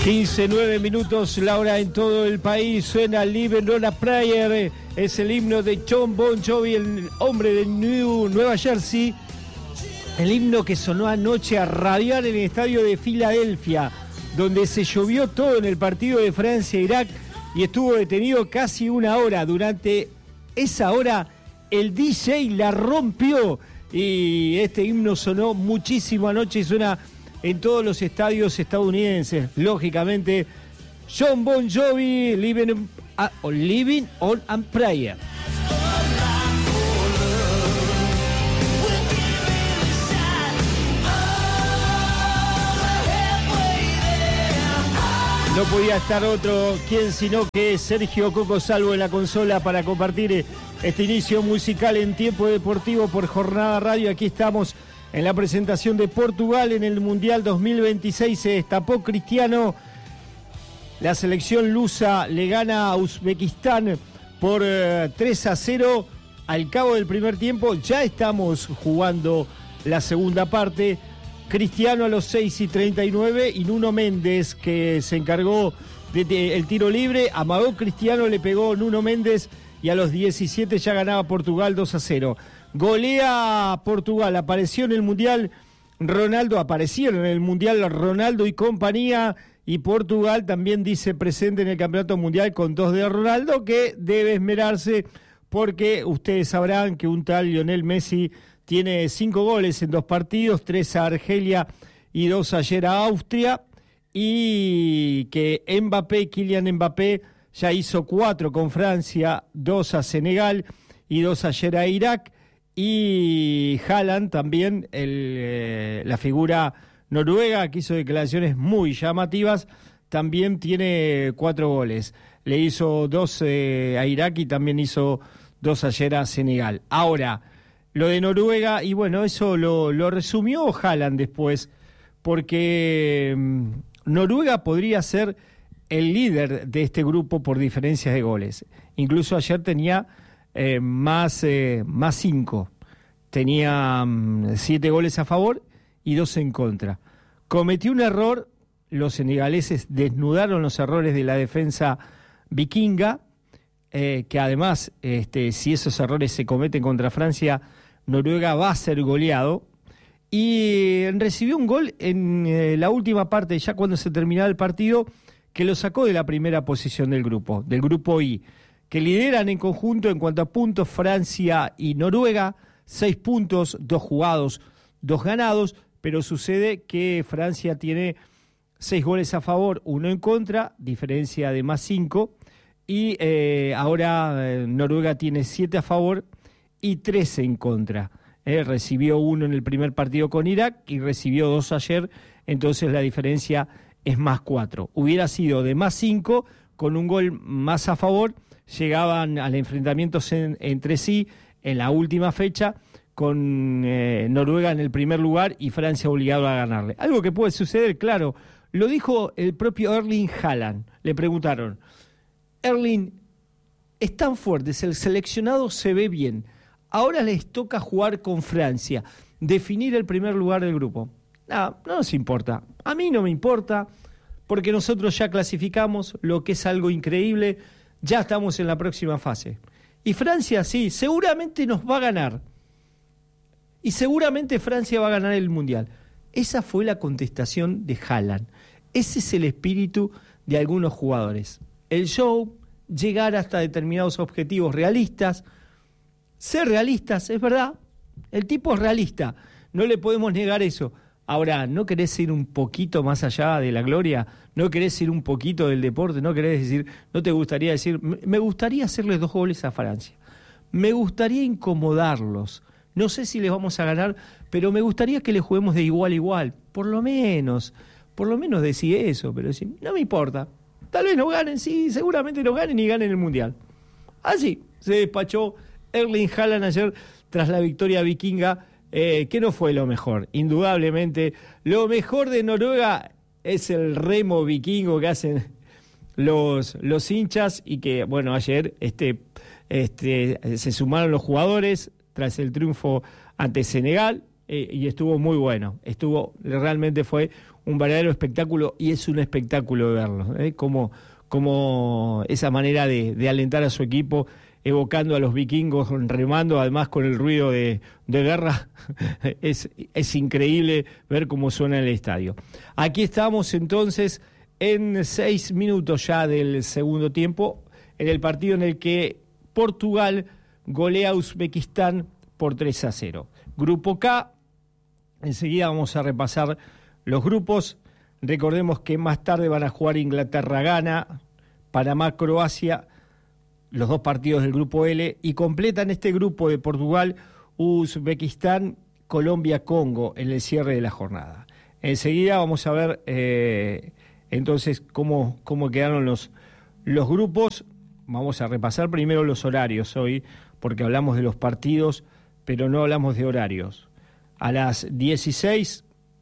15:09 minutos, la hora en todo el país. Suena Live on a Prayer, es el himno de Jon Bon Jovi, el hombre de Nueva Jersey. El himno que sonó anoche a radiar en el estadio de Filadelfia, donde se llovió todo en el partido de Francia-Irak y estuvo detenido casi una hora. Durante esa hora el DJ la rompió y este himno sonó muchísimo anoche y suena en todos los estadios estadounidenses. Lógicamente, Jon Bon Jovi, Living on a Prayer. No podía estar otro quien sino que Sergio Coco Salvo en la consola para compartir este inicio musical en Tiempo Deportivo por Jornada Radio. Aquí estamos en la presentación de Portugal en el Mundial 2026. Se destapó Cristiano. La selección lusa le gana a Uzbekistán por 3-0 al cabo del primer tiempo. Ya estamos jugando la segunda parte. Cristiano a los 6:39 y Nuno Méndez, que se encargó del tiro libre, amagó Cristiano, le pegó Nuno Méndez y a los 17 ya ganaba Portugal 2-0. Golea Portugal, aparecieron en el Mundial Ronaldo y compañía, y Portugal también dice presente en el Campeonato Mundial con 2 de Ronaldo, que debe esmerarse porque ustedes sabrán que un tal Lionel Messi tiene 5 goles en 2 partidos, 3 a Argelia y 2 ayer a Austria, y que Kylian Mbappé ya hizo 4 con Francia, 2 a Senegal y 2 ayer a Irak, y Haaland también, la figura noruega que hizo declaraciones muy llamativas, también tiene 4 goles. Le hizo 2 a Irak y también hizo 2 ayer a Senegal. Ahora, lo de Noruega, y bueno, eso lo resumió Haaland después, porque Noruega podría ser el líder de este grupo por diferencias de goles. Incluso ayer tenía más 5. Tenía 7 goles a favor y 2 en contra. Cometió un error, los senegaleses desnudaron los errores de la defensa vikinga, que además, si esos errores se cometen contra Francia, Noruega va a ser goleado, y recibió un gol en la última parte, ya cuando se terminaba el partido, que lo sacó de la primera posición del grupo I, que lideran en conjunto en cuanto a puntos Francia y Noruega, 6 puntos, 2 jugados, 2 ganados, pero sucede que Francia tiene 6 goles a favor, 1 en contra, diferencia de más 5, y ahora Noruega tiene 7 a favor y 13 en contra. Recibió 1 en el primer partido con Irak y recibió 2 ayer, entonces la diferencia es más 4. Hubiera sido de más 5, con un gol más a favor, llegaban al enfrentamiento entre sí en la última fecha, con Noruega en el primer lugar y Francia obligado a ganarle. Algo que puede suceder, claro, lo dijo el propio Erling Haaland. Le preguntaron, Erling, están fuertes, el seleccionado se ve bien. Ahora les toca jugar con Francia, definir el primer lugar del grupo. No nos importa, a mí no me importa, porque nosotros ya clasificamos, lo que es algo increíble, ya estamos en la próxima fase. Y Francia sí, seguramente nos va a ganar. Y seguramente Francia va a ganar el Mundial. Esa fue la contestación de Haaland. Ese es el espíritu de algunos jugadores. El show, llegar hasta determinados objetivos realistas, ser realistas, es verdad, el tipo es realista, no le podemos negar eso. Ahora, ¿no querés ir un poquito más allá de la gloria? ¿No querés ir un poquito del deporte? ¿No querés decir, no te gustaría decir, me gustaría hacerles 2 goles a Francia? Me gustaría incomodarlos. No sé si les vamos a ganar, pero me gustaría que les juguemos de igual a igual. Por lo menos decir eso, pero decir, no me importa. Tal vez no ganen, sí, seguramente no ganen y ganen el Mundial. Así se despachó Erling Haaland ayer tras la victoria vikinga, que no fue lo mejor. Indudablemente, lo mejor de Noruega es el remo vikingo que hacen los hinchas, y que, bueno, ayer se sumaron los jugadores tras el triunfo ante Senegal, y estuvo muy bueno. Realmente fue un verdadero espectáculo, y es un espectáculo verlo, como esa manera de alentar a su equipo, evocando a los vikingos, remando, además con el ruido de guerra. Es increíble ver cómo suena el estadio. Aquí estamos entonces en 6 minutos ya del segundo tiempo, en el partido en el que Portugal golea a Uzbekistán por 3-0. Grupo K, enseguida vamos a repasar los grupos. Recordemos que más tarde van a jugar Inglaterra-Ghana, Panamá-Croacia, los 2 partidos del grupo L, y completan este grupo de Portugal, Uzbekistán, Colombia-Congo en el cierre de la jornada. Enseguida vamos a ver entonces cómo quedaron los grupos. Vamos a repasar primero los horarios hoy, porque hablamos de los partidos, pero no hablamos de horarios. A las 16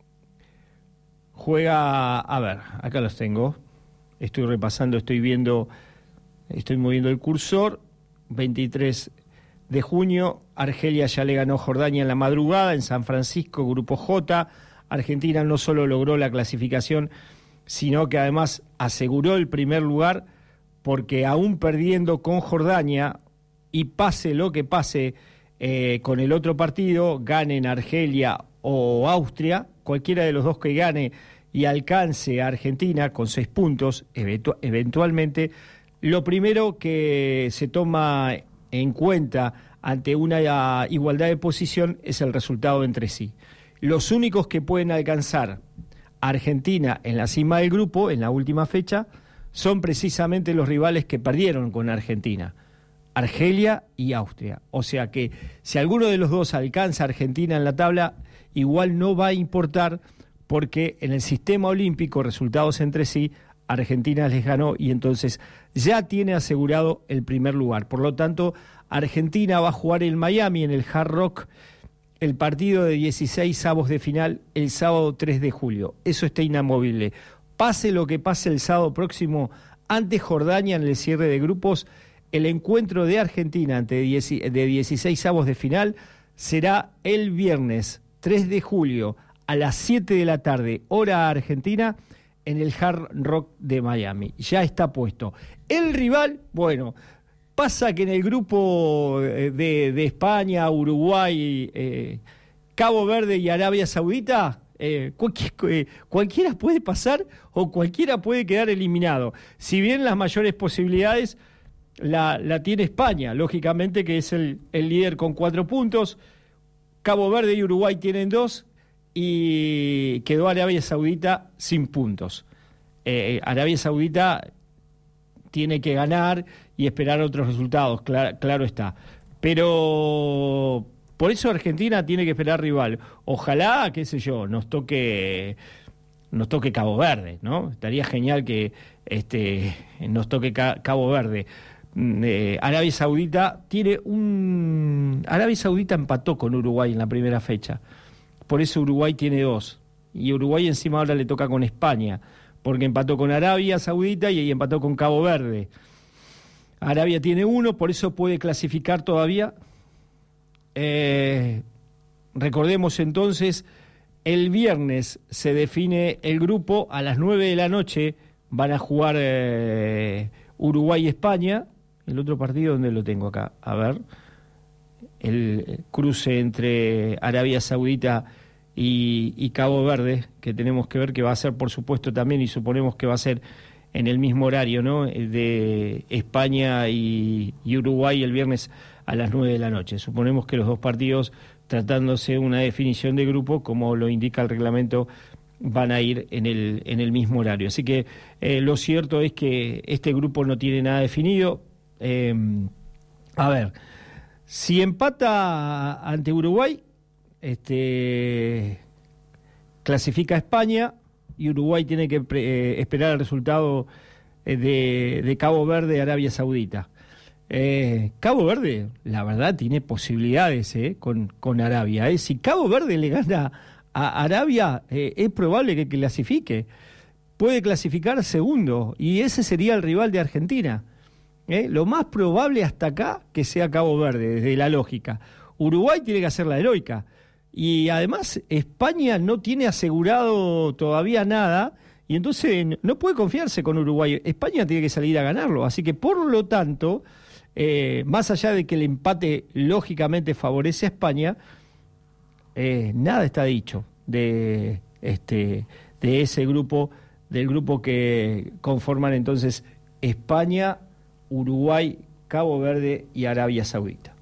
juega, a ver, acá los tengo, estoy repasando, estoy moviendo el cursor. 23 de junio, Argelia ya le ganó a Jordania en la madrugada, en San Francisco, grupo J. Argentina no solo logró la clasificación, sino que además aseguró el primer lugar, porque aún perdiendo con Jordania, y pase lo que pase con el otro partido, ganen Argelia o Austria, cualquiera de los dos que gane y alcance a Argentina con 6 puntos, eventualmente, lo primero que se toma en cuenta ante una igualdad de posición es el resultado entre sí. Los únicos que pueden alcanzar a Argentina en la cima del grupo, en la última fecha, son precisamente los rivales que perdieron con Argentina, Argelia y Austria. O sea que si alguno de los dos alcanza a Argentina en la tabla, igual no va a importar, porque en el sistema olímpico, resultados entre sí, Argentina les ganó y entonces ya tiene asegurado el primer lugar. Por lo tanto, Argentina va a jugar en Miami, en el Hard Rock, el partido de 16avos de final el sábado 3 de julio. Eso está inamovible. Pase lo que pase el sábado próximo ante Jordania en el cierre de grupos, el encuentro de Argentina de 16avos de final será el viernes 3 de julio a las 7 de la tarde, hora argentina, en el Hard Rock de Miami. Ya está puesto. El rival, bueno, pasa que en el grupo de España, Uruguay, Cabo Verde y Arabia Saudita, cualquiera puede pasar o cualquiera puede quedar eliminado. Si bien las mayores posibilidades la tiene España, lógicamente, que es el líder con 4 puntos. Cabo Verde y Uruguay tienen 2 y quedó Arabia Saudita sin puntos. Arabia Saudita tiene que ganar y esperar otros resultados, claro está. Pero por eso Argentina tiene que esperar rival. Ojalá, qué sé yo, nos toque Cabo Verde, ¿no? Estaría genial que nos toque Cabo Verde. Arabia Saudita Arabia Saudita empató con Uruguay en la primera fecha. Por eso Uruguay tiene 2. Y Uruguay encima ahora le toca con España, porque empató con Arabia Saudita y empató con Cabo Verde. Arabia tiene 1, por eso puede clasificar todavía. Recordemos entonces, el viernes se define el grupo, a las 9 de la noche van a jugar Uruguay y España. El otro partido, ¿dónde lo tengo acá? A ver, el cruce entre Arabia Saudita y Cabo Verde, que tenemos que ver, que va a ser, por supuesto, también, y suponemos que va a ser en el mismo horario, ¿no?, de España y Uruguay el viernes a las 9 de la noche. Suponemos que los dos partidos, tratándose una definición de grupo, como lo indica el reglamento, van a ir en el mismo horario. Así que lo cierto es que este grupo no tiene nada definido. A ver, si empata ante Uruguay, clasifica a España, y Uruguay tiene que esperar el resultado de Cabo Verde, Arabia Saudita. Cabo Verde, la verdad, tiene posibilidades con Arabia. Si Cabo Verde le gana a Arabia, es probable que clasifique. Puede clasificar segundo, y ese sería el rival de Argentina. Lo más probable hasta acá que sea Cabo Verde, desde la lógica. Uruguay tiene que hacer la heroica, y además España no tiene asegurado todavía nada, y entonces no puede confiarse con Uruguay. España tiene que salir a ganarlo, así que por lo tanto, más allá de que el empate lógicamente favorece a España, nada está dicho de ese grupo, del grupo que conforman entonces España, Uruguay, Cabo Verde y Arabia Saudita.